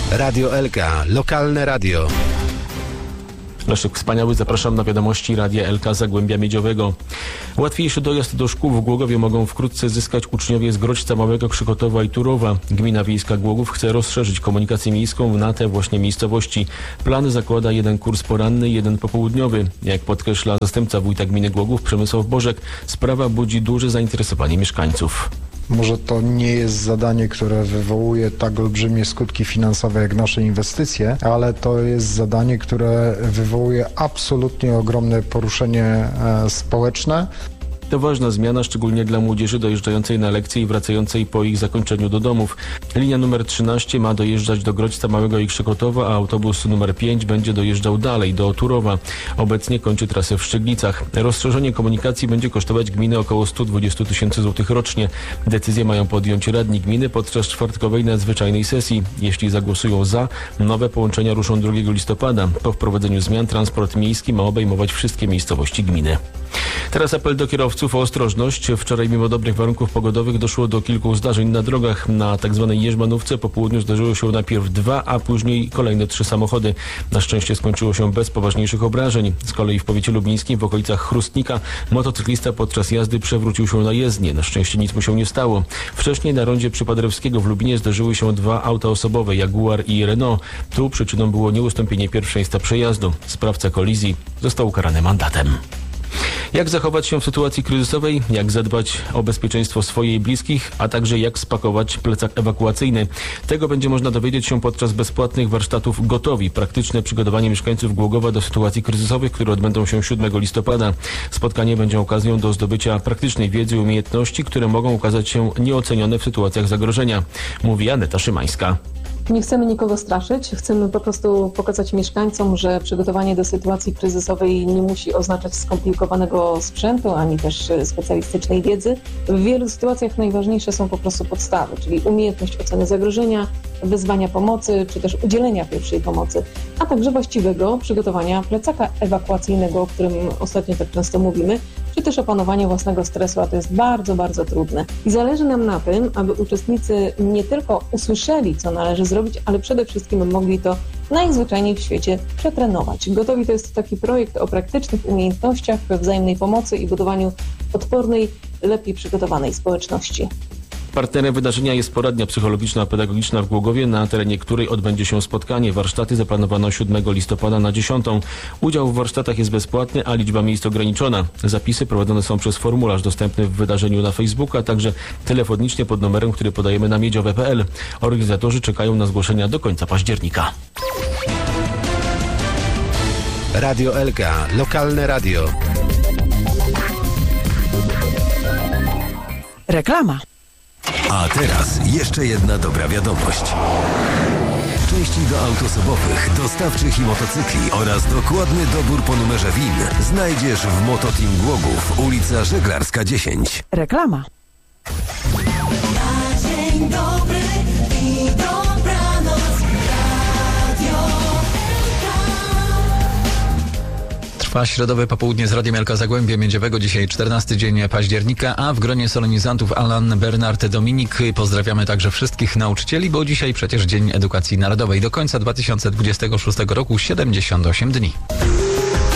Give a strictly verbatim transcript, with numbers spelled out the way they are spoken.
Radio Elka, lokalne radio. Leszek Wspaniały, zapraszam na wiadomości Radia Elka Zagłębia Miedziowego. Łatwiejszy dojazd do szkół w Głogowie mogą wkrótce zyskać uczniowie z Grodźca Małego, Krzykotowa i Turowa. Gmina wiejska Głogów chce rozszerzyć komunikację miejską na te właśnie miejscowości. Plan zakłada jeden kurs poranny i jeden popołudniowy. Jak podkreśla zastępca wójta gminy Głogów Przemysław Bożek, sprawa budzi duże zainteresowanie mieszkańców. Może to nie jest zadanie, które wywołuje tak olbrzymie skutki finansowe jak nasze inwestycje, ale to jest zadanie, które wywołuje absolutnie ogromne poruszenie e, społeczne. To ważna zmiana, szczególnie dla młodzieży dojeżdżającej na lekcje i wracającej po ich zakończeniu do domów. Linia numer trzynaście ma dojeżdżać do Grodźca Małego i Krzykotowa, a autobus numer pięć będzie dojeżdżał dalej, do Turowa. Obecnie kończy trasę w Szczyglicach. Rozszerzenie komunikacji będzie kosztować gminę około sto dwadzieścia tysięcy złotych rocznie. Decyzje mają podjąć radni gminy podczas czwartkowej nadzwyczajnej sesji. Jeśli zagłosują za, nowe połączenia ruszą drugiego listopada. Po wprowadzeniu zmian transport miejski ma obejmować wszystkie miejscowości gminy. Teraz apel do kierowców o ostrożność. Wczoraj mimo dobrych warunków pogodowych doszło do kilku zdarzeń na drogach. Na tzw. Jerzmanówce po południu zdarzyło się najpierw dwa, a później kolejne trzy samochody. Na szczęście skończyło się bez poważniejszych obrażeń. Z kolei w powiecie lublińskim w okolicach Chrustnika motocyklista podczas jazdy przewrócił się na jezdnię. Na szczęście nic mu się nie stało. Wcześniej na rondzie przy Paderewskiego w Lubinie zdarzyły się dwa auta osobowe, Jaguar i Renault. Tu przyczyną było nieustąpienie pierwszeństwa przejazdu. Sprawca kolizji został ukarany mandatem. Jak zachować się w sytuacji kryzysowej, jak zadbać o bezpieczeństwo swoje i bliskich, a także jak spakować plecak ewakuacyjny. Tego będzie można dowiedzieć się podczas bezpłatnych warsztatów Gotowi. Praktyczne przygotowanie mieszkańców Głogowa do sytuacji kryzysosowych, które odbędą się siódmego listopada. Spotkanie będzie okazją do zdobycia praktycznej wiedzy i umiejętności, które mogą okazać się nieocenione w sytuacjach zagrożenia, mówi Aneta Szymańska. Nie chcemy nikogo straszyć, chcemy po prostu pokazać mieszkańcom, że przygotowanie do sytuacji kryzysowej nie musi oznaczać skomplikowanego sprzętu, ani też specjalistycznej wiedzy. W wielu sytuacjach najważniejsze są po prostu podstawy, czyli umiejętność oceny zagrożenia, wezwania pomocy, czy też udzielenia pierwszej pomocy, a także właściwego przygotowania plecaka ewakuacyjnego, o którym ostatnio tak często mówimy, czy też opanowania własnego stresu, a to jest bardzo, bardzo trudne. I zależy nam na tym, aby uczestnicy nie tylko usłyszeli, co należy zrobić, ale przede wszystkim mogli to najzwyczajniej w świecie przetrenować. Gotowi to jest taki projekt o praktycznych umiejętnościach, wzajemnej pomocy i budowaniu odpornej, lepiej przygotowanej społeczności. Partnerem wydarzenia jest poradnia psychologiczno-pedagogiczna w Głogowie, na terenie której odbędzie się spotkanie. Warsztaty zaplanowano siódmego listopada na dziesiątą. Udział w warsztatach jest bezpłatny, a liczba miejsc ograniczona. Zapisy prowadzone są przez formularz dostępny w wydarzeniu na Facebooku, a także telefonicznie pod numerem, który podajemy na miedziowe kropka p l. Organizatorzy czekają na zgłoszenia do końca października. Radio Elka, lokalne radio. Reklama. A teraz jeszcze jedna dobra wiadomość. Części do aut osobowych, dostawczych i motocykli oraz dokładny dobór po numerze V I N znajdziesz w Mototeam Głogów, ulica Żeglarska dziesięć. Reklama. Dzień dobry i dobranoc. Radio Trwa środowe popołudnie z Radiem Elka Zagłębia Miedziowego. Dzisiaj czternasty dzień października, a w gronie solenizantów Alan, Bernard, Dominik. Pozdrawiamy także wszystkich nauczycieli, bo dzisiaj przecież Dzień Edukacji Narodowej. Do końca dwa tysiące dwudziestego szóstego roku siedemdziesiąt osiem dni.